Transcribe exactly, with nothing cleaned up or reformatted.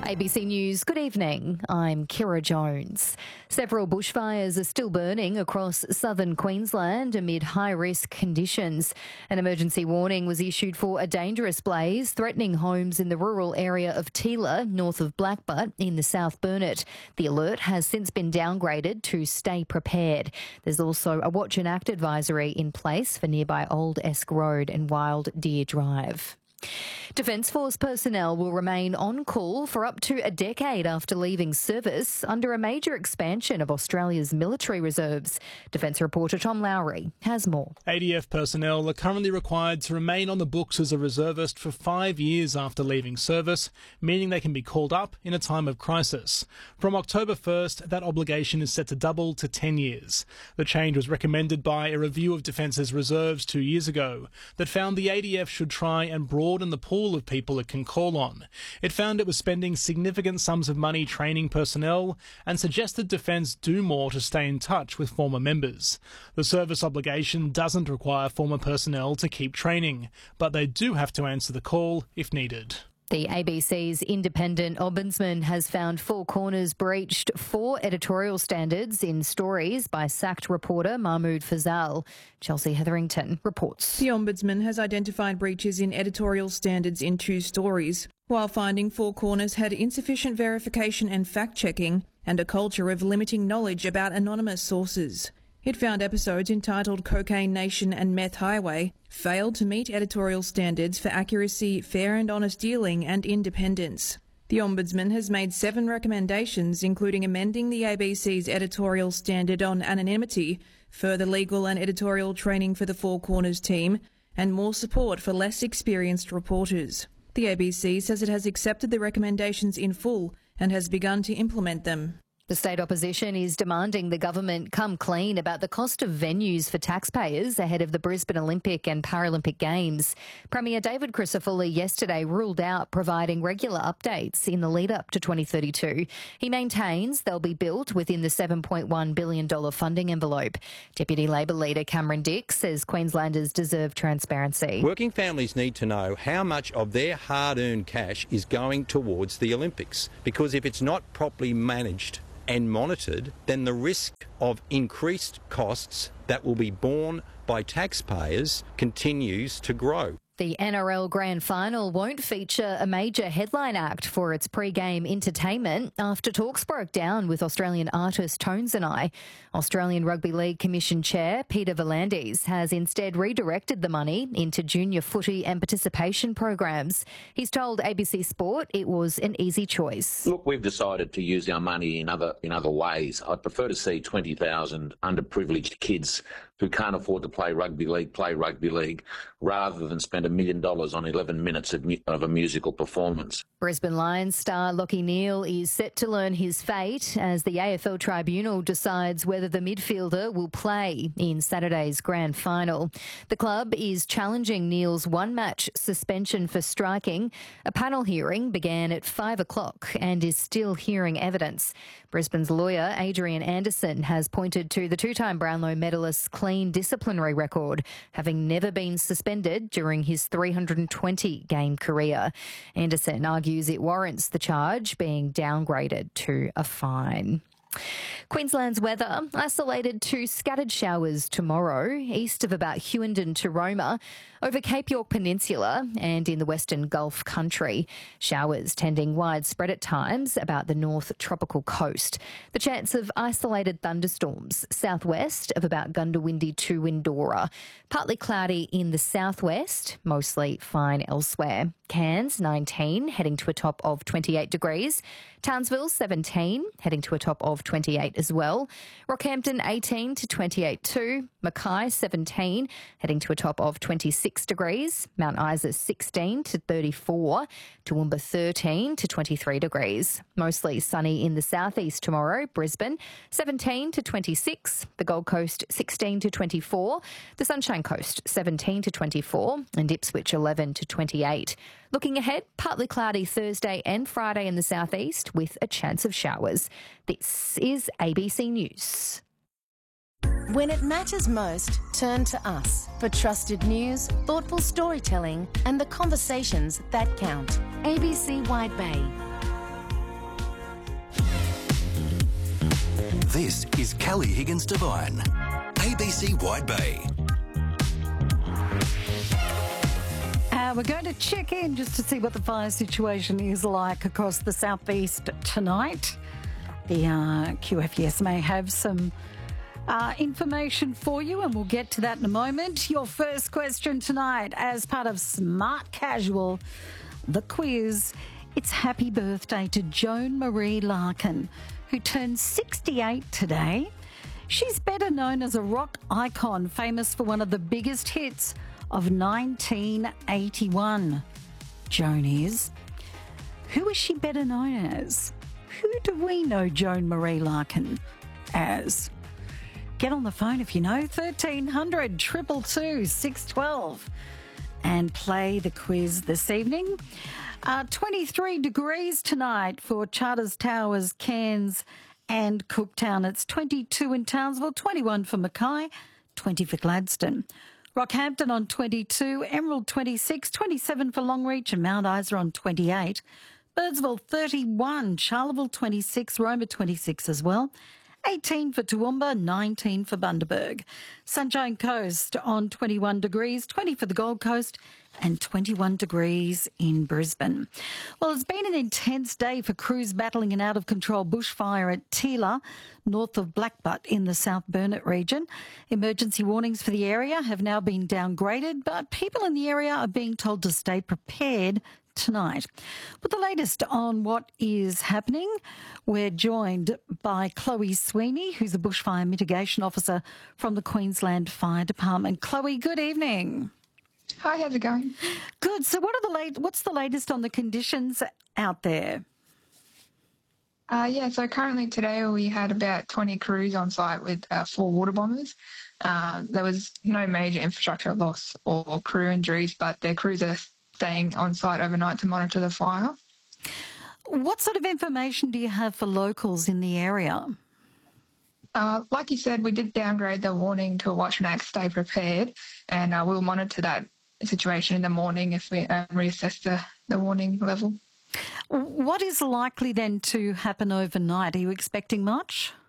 A B C News, good evening. I'm Kira Jones. Several bushfires are still burning across southern Queensland amid high-risk conditions. An emergency warning was issued for a dangerous blaze threatening homes in the rural area of Teela, north of Blackbutt, in the South Burnett. The alert has since been downgraded to stay prepared. There's also a watch and act advisory in place for nearby Old Esk Road and Wild Deer Drive. Defence Force personnel will remain on call for up to a decade after leaving service under a major expansion of Australia's military reserves. Defence reporter Tom Lowry has more. A D F personnel are currently required to remain on the books as a reservist for five years after leaving service, meaning they can be called up in a time of crisis. From October first, that obligation is set to double to ten years. The change was recommended by a review of Defence's reserves two years ago that found the A D F should try and broaden the pool of people it can call on. It found it was spending significant sums of money training personnel and suggested Defence do more to stay in touch with former members. The service obligation doesn't require former personnel to keep training, but they do have to answer the call if needed. The A B C's independent ombudsman has found Four Corners breached four editorial standards in stories by sacked reporter Mahmood Fazal. Chelsea Hetherington reports. The ombudsman has identified breaches in editorial standards in two stories, while finding Four Corners had insufficient verification and fact-checking and a culture of limiting knowledge about anonymous sources. It found episodes entitled Cocaine Nation and Meth Highway failed to meet editorial standards for accuracy, fair and honest dealing and independence. The Ombudsman has made seven recommendations, including amending the A B C's editorial standard on anonymity, further legal and editorial training for the Four Corners team, and more support for less experienced reporters. The A B C says it has accepted the recommendations in full and has begun to implement them. The state opposition is demanding the government come clean about the cost of venues for taxpayers ahead of the Brisbane Olympic and Paralympic Games. Premier David Crisafulli yesterday ruled out providing regular updates in the lead-up to twenty thirty-two. He maintains they'll be built within the seven point one billion dollars funding envelope. Deputy Labor leader Cameron Dix says Queenslanders deserve transparency. Working families need to know how much of their hard-earned cash is going towards the Olympics, because if it's not properly managed and monitored, then the risk of increased costs that will be borne by taxpayers continues to grow. The N R L Grand Final won't feature a major headline act for its pre-game entertainment after talks broke down with Australian artist Tones and I. Australian Rugby League Commission Chair Peter V'landys has instead redirected the money into junior footy and participation programs. He's told A B C Sport it was an easy choice. Look, we've decided to use our money in other in other ways. I'd prefer to see twenty thousand underprivileged kids who can't afford to play rugby league play rugby league rather than spend a million dollars on eleven minutes of, mu- of a musical performance. Brisbane Lions star Lachie Neale is set to learn his fate as the A F L Tribunal decides whether the midfielder will play in Saturday's grand final. The club is challenging Neale's one-match suspension for striking. A panel hearing began at five o'clock and is still hearing evidence. Brisbane's lawyer Adrian Anderson has pointed to the two-time Brownlow medalist's clean disciplinary record, having never been suspended during his three hundred twenty game career. Anderson argues it warrants the charge being downgraded to a fine. Queensland's weather, isolated to scattered showers tomorrow, east of about Hughenden to Roma, over Cape York Peninsula and in the Western Gulf country. Showers tending widespread at times about the north tropical coast. The chance of isolated thunderstorms, southwest of about Gundawindi to Windora. Partly cloudy in the southwest, mostly fine elsewhere. Cairns, nineteen, heading to a top of twenty-eight degrees. Townsville, seventeen, heading to a top of twenty-eight as well. Rockhampton, eighteen to twenty-eight too. Mackay, seventeen, heading to a top of twenty-six degrees. Mount Isa, sixteen to thirty-four. Toowoomba, thirteen to twenty-three degrees. Mostly sunny in the southeast tomorrow. Brisbane, seventeen to twenty-six. The Gold Coast, sixteen to twenty-four. The Sunshine Coast, seventeen to twenty-four. And Ipswich, eleven to twenty-eight. Looking ahead, partly cloudy Thursday and Friday in the southeast with a chance of showers. This is A B C News. When it matters most, turn to us for trusted news, thoughtful storytelling and the conversations that count. A B C Wide Bay. This is Kelly Higgins Devine, A B C Wide Bay. Uh, we're going to check in just to see what the fire situation is like across the southeast tonight. The uh, Q F E S may have some uh, information for you, and we'll get to that in a moment. Your first question tonight, as part of Smart Casual, the quiz, it's happy birthday to Joan Marie Larkin, who turned sixty-eight today. She's better known as a rock icon, famous for one of the biggest hits of nineteen eighty-one. Joan is. Who is she better known as? Who do we know Joan Marie Larkin as? Get on the phone if you know, thirteen hundred, two two two, six one two, and play the quiz this evening. Uh, twenty-three degrees tonight for Charters Towers, Cairns and Cooktown. It's twenty-two in Townsville, twenty-one for Mackay, twenty for Gladstone. Rockhampton on twenty-two, Emerald twenty-six, twenty-seven for Longreach and Mount Isa on twenty-eight. Birdsville thirty-one, Charleville twenty-six, Roma twenty-six as well. eighteen for Toowoomba, nineteen for Bundaberg. Sunshine Coast on twenty-one degrees, twenty for the Gold Coast and twenty-one degrees in Brisbane. Well, it's been an intense day for crews battling an out-of-control bushfire at Teela, north of Blackbutt in the South Burnett region. Emergency warnings for the area have now been downgraded, but people in the area are being told to stay prepared tonight. With the latest on what is happening, we're joined by Chloe Sweeney, who's a bushfire mitigation officer from the Queensland Fire Department. Chloe, good evening. Hi, how's it going? Good. So what are the late, what's the latest on the conditions out there? Uh, yeah, so currently today we had about twenty crews on site with uh, four water bombers. Uh, there was no major infrastructure loss or crew injuries, but their crews are staying on site overnight to monitor the fire. What sort of information do you have for locals in the area? Uh, like you said, we did downgrade the warning to a watch and act, stay prepared, and uh, we'll monitor that situation in the morning if we uh, reassess the, the warning level. What is likely then to happen overnight? Are you expecting much?